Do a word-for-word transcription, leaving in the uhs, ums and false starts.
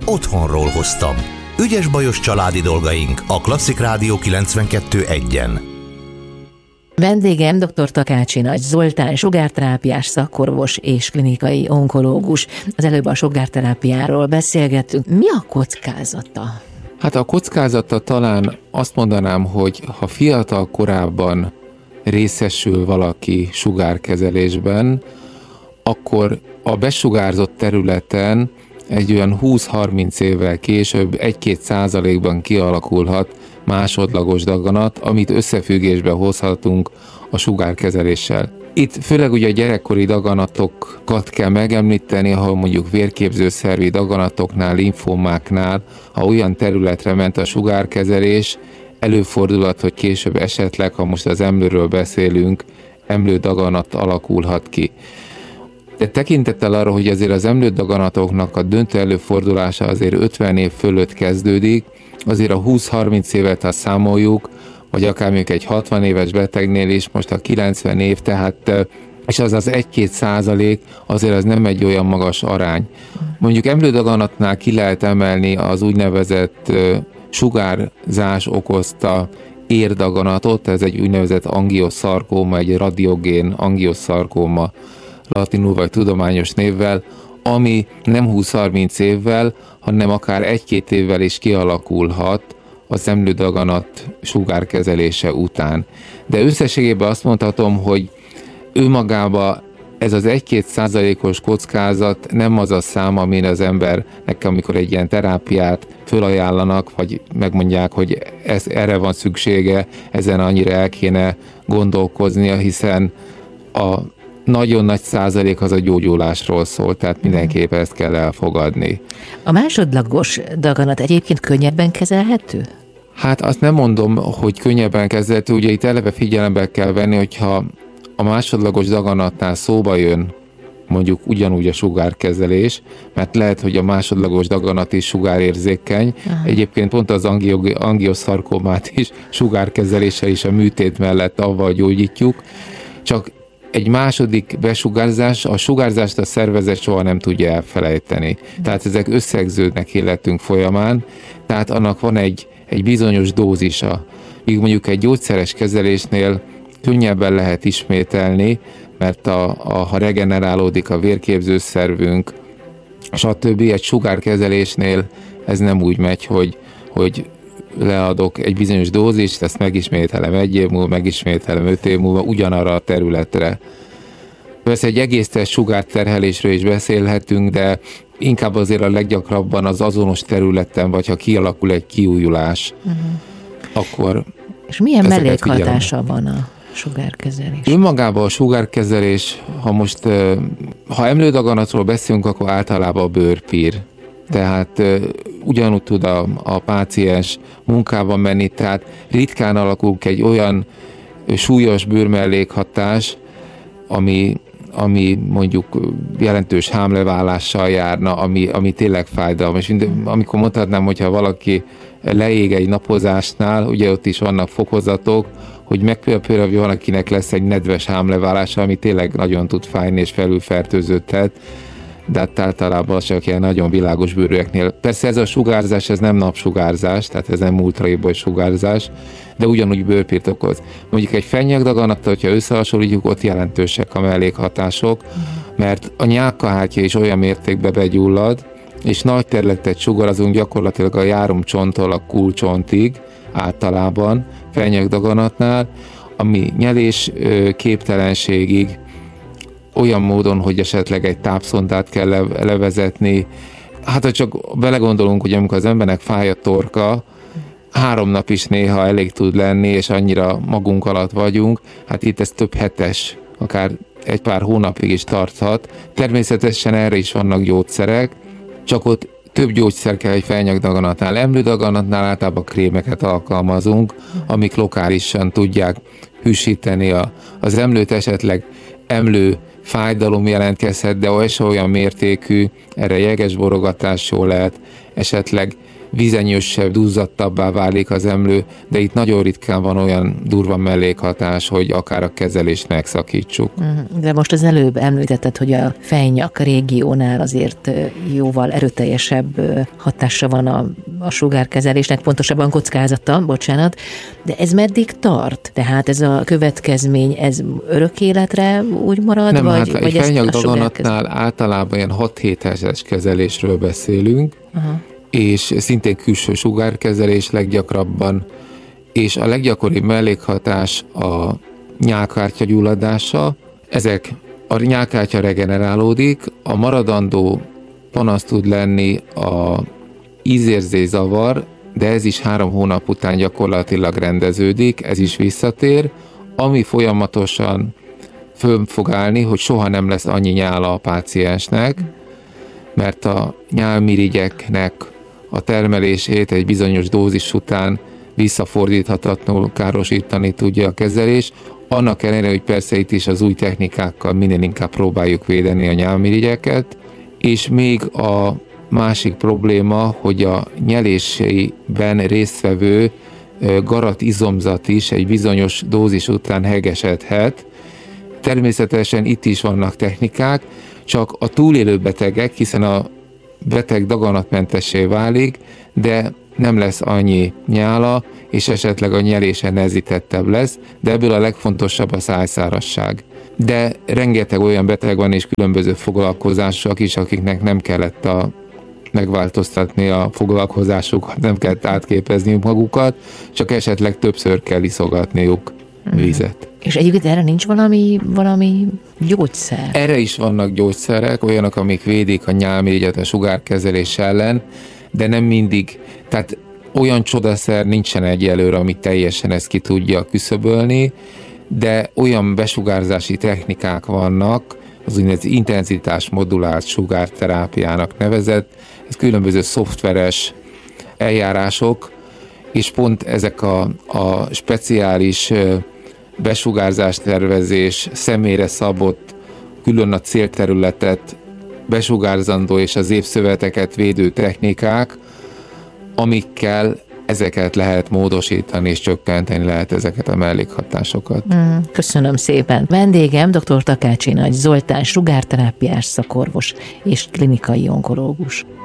otthonról hoztam. Ügyes-bajos családi dolgaink a Klasszik Rádió kilencvenkettő egyen. Vendégem dr. Takácsi Nagy Zoltán, sugárterápiás szakorvos és klinikai onkológus. Az előbb a sugárterápiáról beszélgettünk. Mi a kockázata? Hát a kockázata talán azt mondanám, hogy ha fiatal korában részesül valaki sugárkezelésben, akkor a besugárzott területen egy olyan húsz-harminc évvel később egy-két százalékban kialakulhat másodlagos daganat, amit összefüggésbe hozhatunk a sugárkezeléssel. Itt főleg ugye a gyerekkori daganatokat kell megemlíteni, ahol mondjuk vérképzőszervi daganatoknál, limfómáknál, ha olyan területre ment a sugárkezelés, előfordulhat, hogy később esetleg, ha most az emlőről beszélünk, emlődaganat alakulhat ki. De tekintettel arra, hogy azért az emlődaganatoknak a döntő előfordulása azért ötven év fölött kezdődik, azért a húsz-harminc évet, ha számoljuk, vagy akár mondjuk egy hatvan éves betegnél is, most a kilencven év, tehát, és az az egy-két százalék, azért az nem egy olyan magas arány. Mondjuk emlődaganatnál ki lehet emelni az úgynevezett sugárzás okozta érdaganatot, ez egy úgynevezett angioszarkóma, egy radiogén angioszarkóma, latinul vagy tudományos névvel, ami nem húsz-harminc évvel, hanem akár egy-két évvel is kialakulhat az emlődaganat sugárkezelése után. De összességében azt mondhatom, hogy ő magába ez az egy-két százalékos kockázat nem az a szám, amin az embernek, amikor egy ilyen terápiát fölajánlanak, vagy megmondják, hogy ez, erre van szüksége, ezen annyira el kéne gondolkoznia, hiszen a nagyon nagy százalék az a gyógyulásról szól, tehát mindenképp ezt kell elfogadni. A másodlagos daganat egyébként könnyebben kezelhető? Hát azt nem mondom, hogy könnyebben kezelhető, ugye itt eleve figyelembe kell venni, hogyha a másodlagos daganatnál szóba jön mondjuk ugyanúgy a sugárkezelés, mert lehet, hogy a másodlagos daganat is sugárérzékeny. Aha. Egyébként pont az angioszarkómát is sugárkezelése is a műtét mellett avval gyógyítjuk, csak egy második besugárzás, a sugárzást a szervezet soha nem tudja elfelejteni. Tehát ezek összegződnek életünk folyamán, tehát annak van egy, egy bizonyos dózisa. Míg mondjuk egy gyógyszeres kezelésnél könnyebben lehet ismételni, mert a, a, ha regenerálódik a vérképzőszervünk, stb. Egy sugárkezelésnél ez nem úgy megy, hogy, hogy leadok egy bizonyos dózist, ezt megismételem egy év múlva, megismételem öt év múlva ugyanarra a területre. Persze egy egészes sugárterhelésről is beszélhetünk, de inkább azért a leggyakrabban az azonos területen, vagy ha kialakul egy kiújulás, uh-huh. akkor... És milyen mellékhatása van a sugárkezelés? Önmagában a sugárkezelés, ha most, ha emlődaganatról beszélünk, akkor általában a bőrpír. Tehát uh, ugyanúgy tud a, a páciens munkában menni, tehát ritkán alakul egy olyan súlyos bőrmellékhatás, ami, ami mondjuk jelentős hámleválással járna, ami, ami tényleg fájdalmas. És amikor mondhatnám, hogyha valaki leég egy napozásnál, ugye ott is vannak fokozatok, hogy meg például valakinek lesz egy nedves hámleválása, ami tényleg nagyon tud fájni és felülfertőződhet, de hát általában csak ilyen nagyon világos bőrűeknél. Persze ez a sugárzás, ez nem napsugárzás, tehát ez nem ultraéboly sugárzás, de ugyanúgy bőrpírt okoz. Mondjuk egy fenyegdaganattal, hogyha összehasonlítjuk, ott jelentősek a mellékhatások, mert a nyálkahártya is olyan mértékben begyullad, és nagy területet sugarazunk gyakorlatilag a járomcsonttól a kulcsontig általában fenyegdaganatnál, ami nyelés képtelenségig, olyan módon, hogy esetleg egy tápszondát kell levezetni. Hát, ha csak belegondolunk, hogy amikor az embernek fáj a torka, három nap is néha elég tud lenni, és annyira magunk alatt vagyunk, hát itt ez több hetes, akár egy pár hónapig is tarthat. Természetesen erre is vannak gyógyszerek, csak ott több gyógyszer kell egy fenyegdaganatnál. Emlődaganatnál általában krémeket alkalmazunk, amik lokálisan tudják hűsíteni a, az emlőt, esetleg emlő fájdalom jelentkezhet, de olyan olyan mértékű, erre jegesborogatás jól lehet, esetleg vizenyősebb, duzzadtabbá válik az emlő, de itt nagyon ritkán van olyan durva mellékhatás, hogy akár a kezelést megszakítsuk. De most az előbb említetted, hogy a fejnyak régiónál azért jóval erőteljesebb hatása van a, a sugárkezelésnek, pontosabban kockázata, bocsánat, de ez meddig tart? Tehát ez a következmény, ez örök életre úgy marad? Nem, vagy, hát vagy egy fejnyakdaganatnál általában ilyen hat-hét hetes kezelésről beszélünk, aha. és szintén külső sugárkezelés leggyakrabban, és a leggyakoribb mellékhatás a nyálkártya gyulladása. Ezek a nyálkártya regenerálódik, a maradandó panasz tud lenni a ízérzés zavar, de ez is három hónap után gyakorlatilag rendeződik, ez is visszatér, ami folyamatosan föl fog állni, hogy soha nem lesz annyi nyála a páciensnek, mert a nyálmirigyeknek a termelését egy bizonyos dózis után visszafordíthatatlanul károsítani tudja a kezelés, annak ellenére, hogy persze itt is az új technikákkal minél inkább próbáljuk védeni a nyálmirigyeket, és még a másik probléma, hogy a nyelésben résztvevő garat izomzat is egy bizonyos dózis után hegesedhet. Természetesen itt is vannak technikák, csak a túlélő betegek, hiszen a beteg daganatmentessé válik, de nem lesz annyi nyála, és esetleg a nyelése nehezítettebb lesz, de ebből a legfontosabb a szájszárazság. De rengeteg olyan beteg van, és különböző foglalkozások is, akiknek nem kellett a megváltoztatni a foglalkozásukat, nem kellett átképezniük magukat, csak esetleg többször kell iszogatniuk vizet. És egyébként erre nincs valami, valami gyógyszer? Erre is vannak gyógyszerek, olyanok, amik védik a nyálmirigyet a sugárkezelés ellen, de nem mindig, tehát olyan csodaszer nincsen egyelőre, ami teljesen ezt ki tudja küszöbölni, de olyan besugárzási technikák vannak, az úgynevezett intenzitás modulált sugárterápiának nevezett, ez különböző szoftveres eljárások, és pont ezek a, a speciális besugárzástervezés, személyre szabott, külön a célterületet besugárzandó és az évszöveteket védő technikák, amikkel ezeket lehet módosítani és csökkenteni lehet ezeket a mellékhatásokat. Mm, köszönöm szépen. Vendégem dr. Takácsy Nagy Zoltán, sugárterápiás szakorvos és klinikai onkológus.